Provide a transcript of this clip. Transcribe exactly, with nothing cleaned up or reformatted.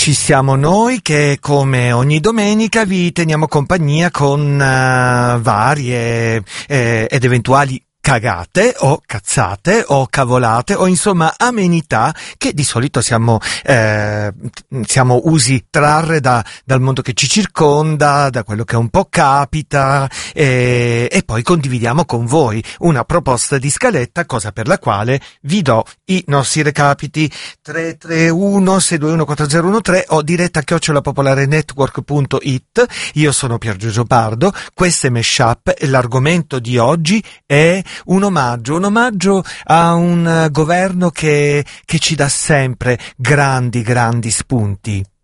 ci siamo noi che come ogni domenica vi teniamo compagnia con uh, varie eh, ed eventuali cagate o cazzate o cavolate o insomma amenità che di solito siamo, eh, siamo usi trarre da, dal mondo che ci circonda, da quello che un po' capita e, e poi condividiamo con voi una proposta di scaletta, cosa per la quale vi do i nostri recapiti tre tre uno sei due uno quattro zero uno tre o diretta chiocciola popolare network punto it. Io sono Pier Giorgio Pardo, questo è Meshup e l'argomento di oggi è un omaggio, un omaggio a un uh, governo che, che ci dà sempre grandi, grandi spunti.